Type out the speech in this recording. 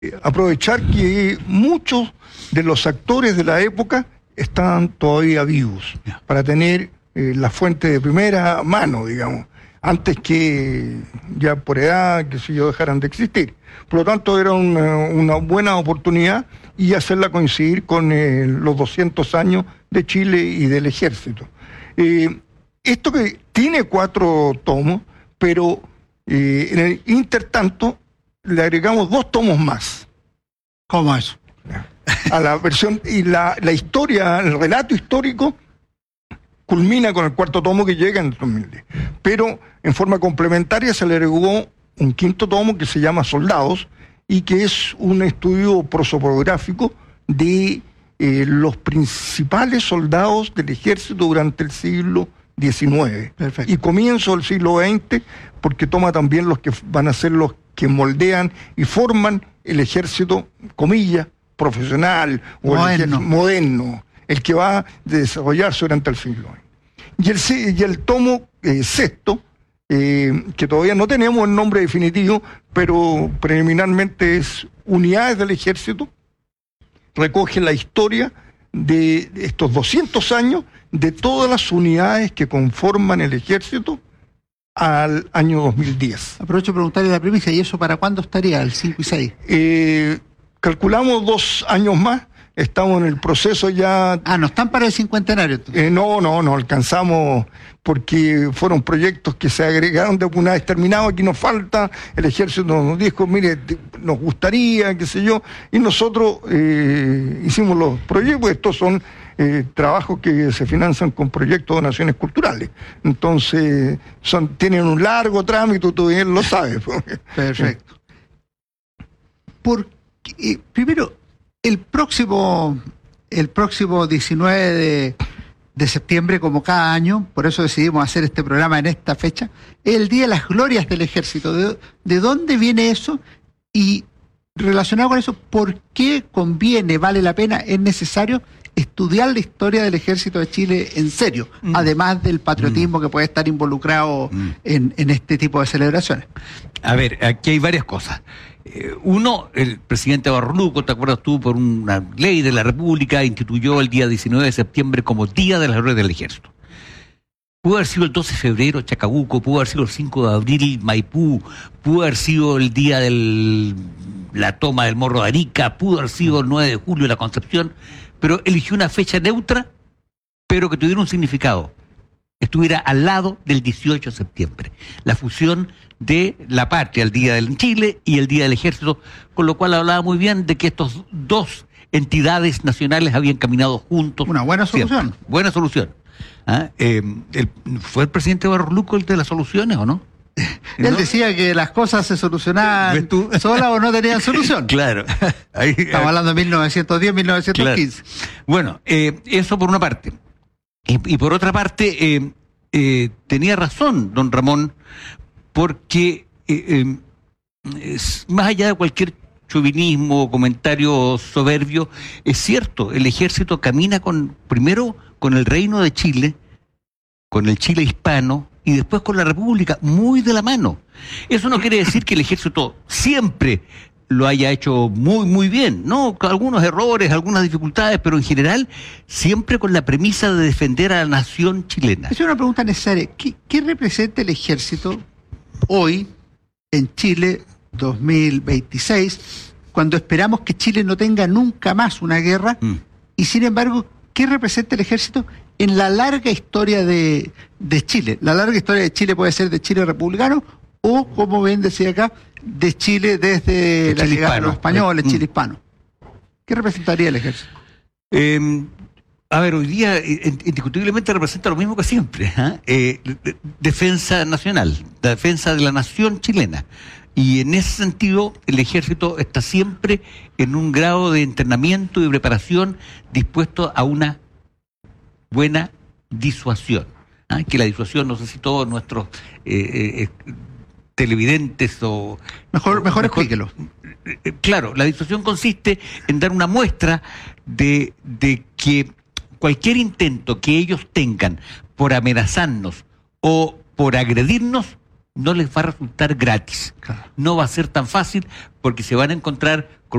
aprovechar que muchos de los actores de la época estaban todavía vivos, para tener la fuente de primera mano, digamos, antes que ya por edad, qué sé yo, dejaran de existir. Por lo tanto, era una buena oportunidad y hacerla coincidir con los 200 años de Chile y del Ejército. Esto que tiene 4 tomos, pero en el intertanto le agregamos 2 tomos más. ¿Cómo eso? A la versión, y la historia, el relato histórico culmina con el 4º tomo que llega en el 2010. Pero en forma complementaria se le agregó un 5º tomo que se llama Soldados, y que es un estudio prosopográfico de los principales soldados del ejército durante el siglo XIX. Perfecto. Y comienzo del siglo XX, porque toma también los que van a ser los que moldean y forman el ejército, comillas, profesional o moderno, el que va a desarrollarse durante el siglo XX. Y el tomo sexto, que todavía no tenemos el nombre definitivo, pero preliminarmente es Unidades del Ejército, recoge la historia de estos 200 años de todas las unidades que conforman el ejército al año 2010. Aprovecho de preguntarle la premisa, ¿y eso para cuándo estaría, el 5 y 6? Calculamos 2 años más, estamos en el proceso ya... ¿no están para el cincuentenario? No alcanzamos, porque fueron proyectos que se agregaron de una vez terminado. Aquí nos falta, el ejército nos dijo, mire, nos gustaría, qué sé yo, y nosotros hicimos los proyectos. Estos son trabajos que se financian con proyectos de donaciones culturales, entonces tienen un largo trámite, tú bien lo sabes. Perfecto. Primero, el próximo 19 de septiembre, como cada año, por eso decidimos hacer este programa en esta fecha, es el Día de las Glorias del Ejército. ¿De dónde viene eso? Y relacionado con eso, ¿por qué conviene, vale la pena, es necesario estudiar la historia del Ejército de Chile en serio, además del patriotismo que puede estar involucrado en este tipo de celebraciones? A ver, aquí hay varias cosas. Uno, el presidente Barluco, ¿te acuerdas tú? Por una ley de la República instituyó el día 19 de septiembre como Día de las Glorias del Ejército. Pudo haber sido el 12 de febrero Chacabuco, pudo haber sido el 5 de abril Maipú, pudo haber sido el día de la toma del Morro de Arica, pudo haber sido el 9 de julio la Concepción, pero eligió una fecha neutra, pero que tuviera un significado. Estuviera al lado del 18 de septiembre. La fusión de la patria, el Día del Chile y el Día del Ejército, con lo cual hablaba muy bien de que estos 2 entidades nacionales habían caminado juntos. Una buena solución. Siempre. Buena solución. ¿Fue el presidente Barluco el de las soluciones o no? Él decía que las cosas se solucionaban solas o no tenían solución. Claro. Estamos hablando de 1910, 1915. Claro. Bueno, eso por una parte. Y por otra parte, tenía razón don Ramón, porque más allá de cualquier chauvinismo o comentario soberbio, es cierto, el ejército camina primero con el Reino de Chile, con el Chile hispano, y después con la República, muy de la mano. Eso no quiere decir que el ejército siempre lo haya hecho muy, muy bien, ¿no? Con algunos errores, algunas dificultades, pero en general siempre con la premisa de defender a la nación chilena. Es una pregunta necesaria. ¿Qué representa el ejército hoy en Chile 2026, cuando esperamos que Chile no tenga nunca más una guerra? Y sin embargo, ¿qué representa el ejército en la larga historia de Chile? La larga historia de Chile puede ser de Chile republicano o, como bien decía acá, de Chile desde la llegada de los españoles, Chile hispano. ¿Qué representaría el ejército? A ver, hoy día indiscutiblemente representa lo mismo que siempre, defensa nacional, la defensa de la nación chilena. Y en ese sentido, el ejército está siempre en un grado de entrenamiento y preparación dispuesto a una buena disuasión. Que la disuasión, no sé si todos nuestros televidentes o... Mejor explíquelo. Claro, la disuasión consiste en dar una muestra de que cualquier intento que ellos tengan por amenazarnos o por agredirnos no les va a resultar gratis. Claro. No va a ser tan fácil porque se van a encontrar